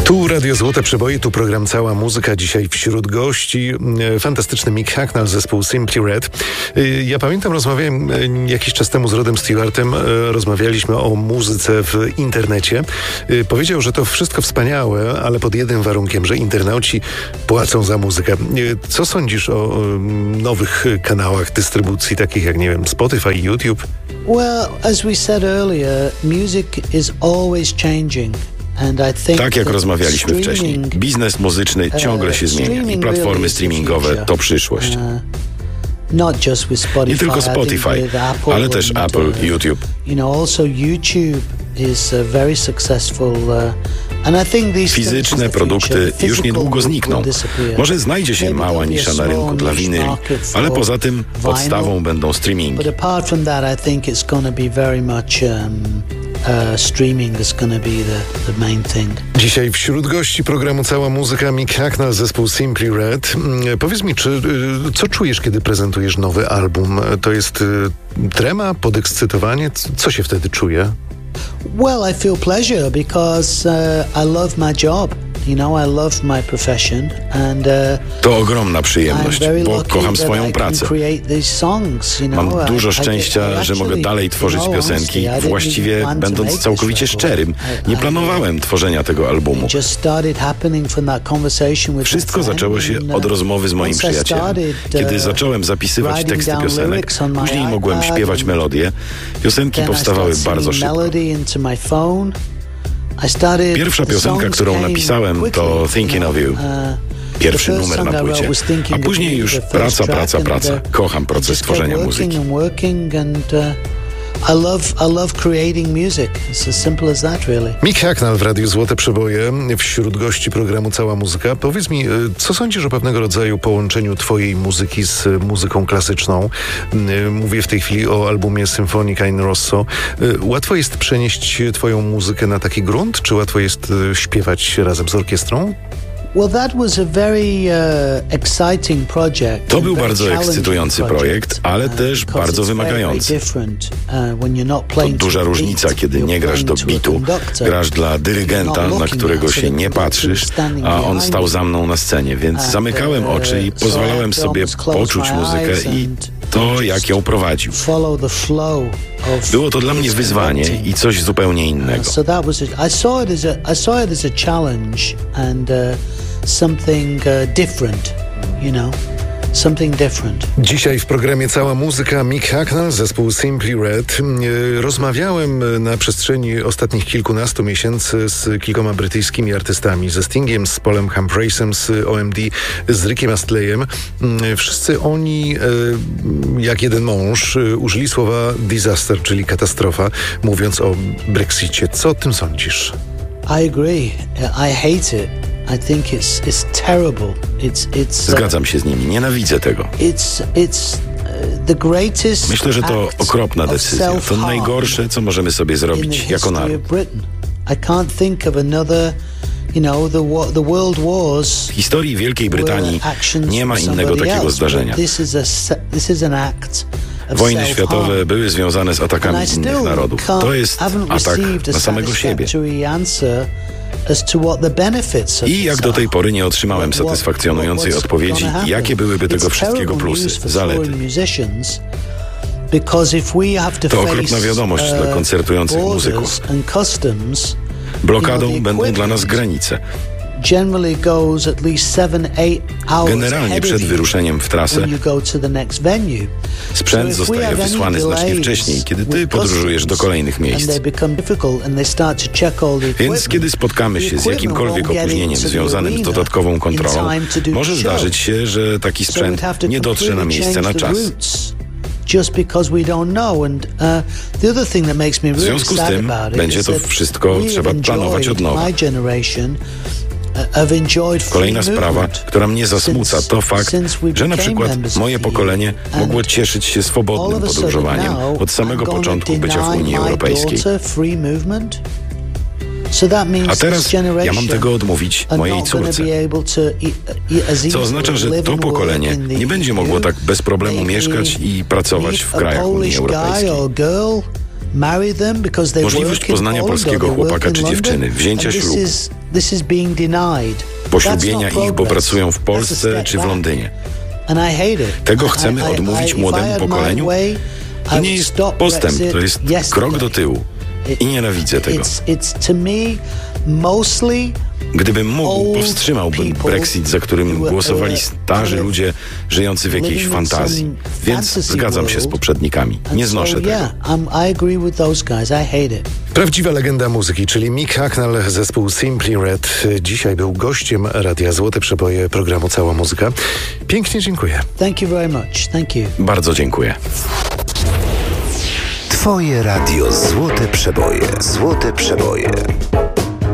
Tu Radio Złote Przeboje, tu program Cała Muzyka. Dzisiaj wśród gości fantastyczny Mick Hucknall, zespół Simply Red. Ja pamiętam, rozmawiałem jakiś czas temu z Rodem Stewartem, rozmawialiśmy o muzyce w internecie. Powiedział, że to wszystko wspaniałe, ale pod jednym warunkiem, że internauci płacą za muzykę. Co sądzisz o nowych kanałach dystrybucji, takich jak, nie wiem, Spotify, YouTube? Well, as we said earlier, music is always changing. Tak jak rozmawialiśmy wcześniej, biznes muzyczny ciągle się zmienia i platformy streamingowe to przyszłość. Nie tylko Spotify, ale też Apple, YouTube. Also YouTube is very successful. Fizyczne produkty już niedługo znikną. Może znajdzie się mała nisza na rynku dla winyli, ale poza tym podstawą będą streamingi. Streaming is going to be the main thing. Dzisiaj wśród gości programu Cała Muzyka Mick Hucknall, zespół Simply Red. Powiedz mi, co czujesz, kiedy prezentujesz nowy album? To jest trema, podekscytowanie? Co się wtedy czuje? Well, I feel pleasure because I love my job. I love my profession and to ogromna przyjemność, bo kocham swoją pracę. Mam dużo szczęścia, że mogę dalej tworzyć piosenki, właściwie będąc całkowicie szczerym. Nie planowałem tworzenia tego albumu. Wszystko zaczęło się od rozmowy z moim przyjacielem. Kiedy zacząłem zapisywać teksty piosenek, później mogłem śpiewać melodie. Piosenki powstawały bardzo szybko. Pierwsza piosenka, którą napisałem, to Thinking of You. Pierwszy numer na płycie. A później już praca. Kocham proces tworzenia muzyki. I love creating music. It's as simple as that, really. Mick Hucknall w Radiu Złote Przeboje, wśród gości programu Cała Muzyka. Powiedz mi, co sądzisz o pewnego rodzaju połączeniu twojej muzyki z muzyką klasyczną? Mówię w tej chwili o albumie Sinfonica in Rosso. Łatwo jest przenieść twoją muzykę na taki grunt? Czy łatwo jest śpiewać razem z orkiestrą? To był bardzo ekscytujący projekt, ale też bardzo wymagający. To duża różnica, kiedy nie grasz do bitu, grasz dla dyrygenta, na którego się nie patrzysz, a on stał za mną na scenie, więc zamykałem oczy i pozwalałem sobie poczuć muzykę i to, jak ją prowadził. Było to dla mnie wyzwanie i coś zupełnie innego. Something different, something different. Dzisiaj w programie Cała Muzyka Mick Hucknall, zespół Simply Red. Rozmawiałem na przestrzeni ostatnich kilkunastu miesięcy z kilkoma brytyjskimi artystami, ze Stingiem, z Paulem Humphreysem, z OMD, z Rickiem Astleyem. Wszyscy oni, jak jeden mąż, użyli słowa disaster, czyli katastrofa, mówiąc o Brexicie. Co o tym sądzisz? I agree. I hate it. I think it's terrible. Zgadzam się z nimi. Nienawidzę tego. Myślę, że to okropna decyzja. To najgorsze, co możemy sobie zrobić jako naród. W historii Wielkiej Brytanii nie ma innego takiego zdarzenia. Wojny światowe były związane z atakami innych narodów. To jest atak na samego siebie. I jak do tej pory nie otrzymałem satysfakcjonującej odpowiedzi, jakie byłyby tego wszystkiego plusy, zalety. To okropna wiadomość dla koncertujących muzyków. Blokadą będą dla nas granice. Generalnie przed wyruszeniem w trasę sprzęt zostaje wysłany znacznie wcześniej, kiedy ty podróżujesz do kolejnych miejsc. Więc kiedy spotkamy się z jakimkolwiek opóźnieniem związanym z dodatkową kontrolą, może zdarzyć się, że taki sprzęt nie dotrze na miejsce na czas. W związku z tym będzie to wszystko trzeba planować od nowa. Kolejna sprawa, która mnie zasmuca, to fakt, że na przykład moje pokolenie mogło cieszyć się swobodnym podróżowaniem od samego początku bycia w Unii Europejskiej. A teraz ja mam tego odmówić mojej córce. Co oznacza, że to pokolenie nie będzie mogło tak bez problemu mieszkać i pracować w krajach Unii Europejskiej. Możliwość poznania polskiego chłopaka czy dziewczyny, wzięcia ślubu. Poślubienia ich, bo pracują w Polsce czy w Londynie. Tego chcemy odmówić młodemu pokoleniu? To nie jest postęp, to jest krok do tyłu. I nienawidzę tego. Gdybym mógł, powstrzymałbym Brexit, za którym głosowali starzy ludzie żyjący w jakiejś fantazji. Więc zgadzam się z poprzednikami. Nie znoszę tego. Prawdziwa legenda muzyki, czyli Mick Hucknall, zespół Simply Red, dzisiaj był gościem Radia Złote Przeboje, programu Cała Muzyka. Pięknie dziękuję. Thank you very much. Thank you. Bardzo dziękuję. Twoje radio Złote Przeboje. Złote Przeboje.